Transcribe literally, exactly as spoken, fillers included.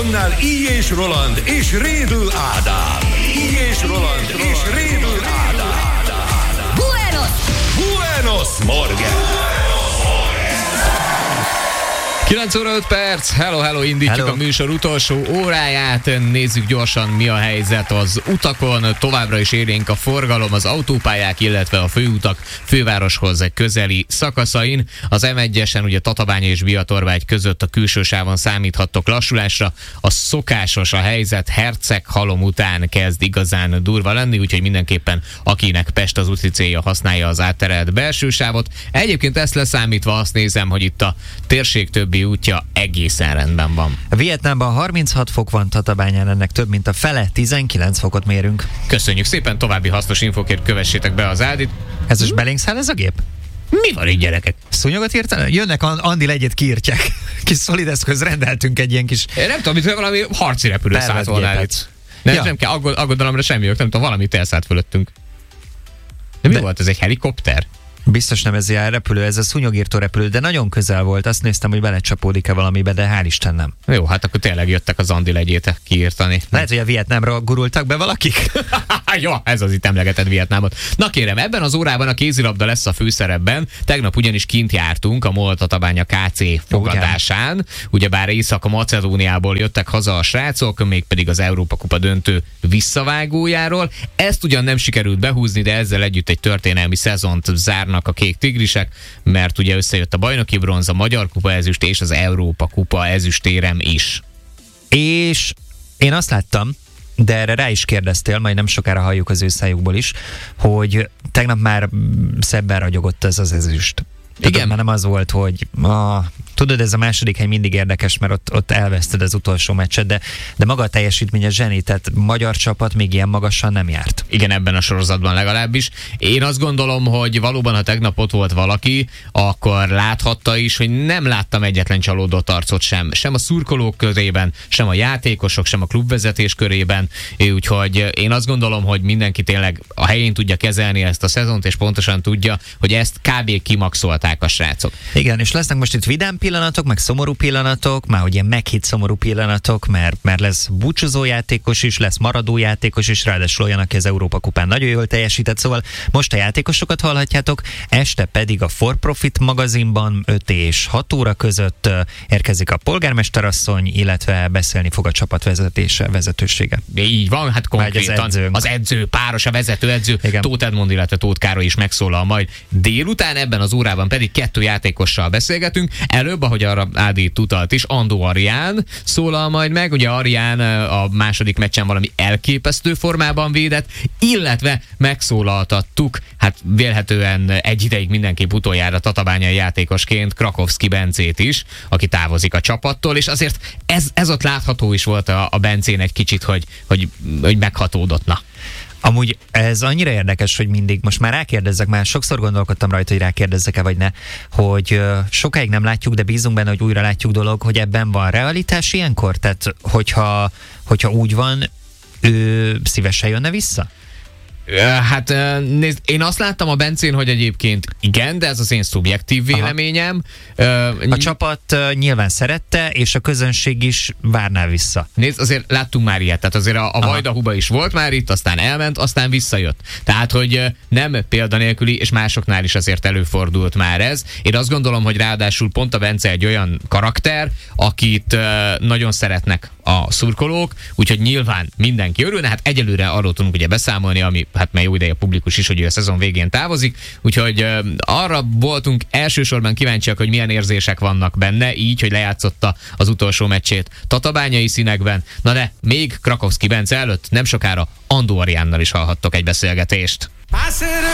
mikrofonnál I. és Roland és Rédl Ádám. I. és Roland és Rédl Ádám. Buenos! Buenos Morgen! kilenc óra öt perc, hello, hello, indítjuk hello. A műsor utolsó óráját, nézzük gyorsan mi a helyzet az utakon, továbbra is élénk a forgalom az autópályák, illetve a főutak fővároshoz közeli szakaszain. Az M egyesen ugye Tatabánya és Biatorvágy között a külső sávon számíthattok lassulásra, a szokásos a helyzet, Herceghalom után kezd igazán durva lenni, úgyhogy mindenképpen akinek Pest az úti célja, használja az átterelt belső sávot. Egyébként ezt leszámítva azt nézem, hogy itt a térség többi útja egészen rendben van. Vietnámban harminchat fok van, Tatabányán ennek több mint a fele, tizenkilenc fokot mérünk. Köszönjük szépen, további hasznos infókért kövessétek be az Ádit. Ez most belénk száll ez a gép? Mi van így, gyerekek? Szúnyogot írtál? Jönnek, Andi legyet kiírtják. Kis szolideszköz rendeltünk egy ilyen kis... Én nem tudom, hogy valami harci repülő szállt volna itt. Nem, ja. nem kell aggod, aggodalomra semmi, nem tudom, valamit elszállt fölöttünk. De mi De... volt, ez egy helikopter? Biztos nem ez a repülő, ez a szúnyogírtó repülő, de nagyon közel volt. Azt néztem, hogy belecsapódik-e valamibe, de hál' Isten nem. Jó, hát akkor tényleg jöttek az Andi legyét kiírtani. Lehet, hogy a Vietnámra gurultak be valakik? Jó, ez az itt emlegetett Vietnámot. Na kérem, ebben az órában a kézilabda lesz a főszerepben. Tegnap ugyanis kint jártunk a MOL Tatabánya ká cé fogadásán. Ugyan. Ugyebár Észak-Macedóniából jöttek haza a srácok, mégpedig az Európa-kupa döntő visszavágójáról. Ezt ugyan nem sikerült behúzni, de ezzel együtt egy történelmi szezont zárnak a kék tigrisek, mert ugye összejött a bajnoki bronz, a Magyar Kupa ezüst és az Európa Kupa ezüstérem is. És én azt láttam, de erre rá is kérdeztél, majd nem sokára halljuk az ő szájukból is, hogy tegnap már szebben ragyogott ez az ezüst. Tehát igen. Már nem az volt, hogy ah, tudod, ez a második hely mindig érdekes, mert ott, ott elveszted az utolsó meccset, de, de maga a teljesítménye zseni, tehát magyar csapat még ilyen magasan nem járt. Igen, ebben a sorozatban legalábbis. Én azt gondolom, hogy valóban, ha tegnap ott volt valaki, akkor láthatta is, hogy nem láttam egyetlen csalódott arcot sem. Sem a szurkolók körében, sem a játékosok, sem a klubvezetés körében. Úgyhogy én azt gondolom, hogy mindenki tényleg a helyén tudja kezelni ezt a szezont, és pontosan tudja, hogy ezt kb. Kimaxolták a srácok. Igen, és lesznek most itt vidám pillanatok, meg szomorú pillanatok, már hogy ilyen meghitt szomorú pillanatok, mert, mert lesz búcsúzó játékos is, lesz maradó játékos is, ráadásul olyan, aki az Európa kupán nagyon jól teljesített, szóval most a játékosokat hallhatjátok, este pedig a For Profit magazinban öt és hat óra között érkezik a polgármesterasszony, illetve beszélni fog a csapat vezetése, vezetősége. Így van, hát konkrétan az edző, az edző páros, a vezetőedző, Tóth Edmond, illetve Tóth Károly is megszólal majd délután, ebben az órában pedig kettő játékossal beszélgetünk. Előbb, ahogy arra Ádi utalt is, Andó Arián szólal majd meg. Ugye Arián a második meccsen valami elképesztő formában védett, illetve megszólaltattuk, hát vélhetően egy ideig mindenképp utoljára tatabányai játékosként Krakowski Bencét is, aki távozik a csapattól, és azért ez, ez ott látható is volt a, a Bencén egy kicsit, hogy, hogy, hogy meghatódott. Na. Amúgy ez annyira érdekes, hogy mindig, most már rákérdezzek, már sokszor gondolkodtam rajta, hogy rákérdezzek-e vagy ne, hogy uh, sokáig nem látjuk, de bízunk benne, hogy újra látjuk dolog, hogy ebben van realitás ilyenkor? Tehát, hogyha, hogyha úgy van, ő szívesen jönne vissza? Hát nézd, én azt láttam a Bencén, hogy egyébként igen, de ez az én szubjektív véleményem. Aha. A csapat nyilván szerette, és a közönség is várná vissza. Nézd, azért láttunk már ilyet, tehát azért a, a Vajdahuba is volt már itt, aztán elment, aztán visszajött. Tehát, hogy nem példanélküli, és másoknál is azért előfordult már ez. Én azt gondolom, hogy ráadásul pont a Bence egy olyan karakter, akit nagyon szeretnek a szurkolók, úgyhogy nyilván mindenki örülne, hát egyelőre arról tudunk ugye beszámolni, ami hát már jó ideje publikus is, hogy ő a szezon végén távozik, úgyhogy uh, arra voltunk elsősorban kíváncsiak, hogy milyen érzések vannak benne, így, hogy lejátszotta az utolsó meccsét tatabányai színekben. Na de még Krakowski Bence előtt nem sokára Andó Ariánnal is hallhattok egy beszélgetést.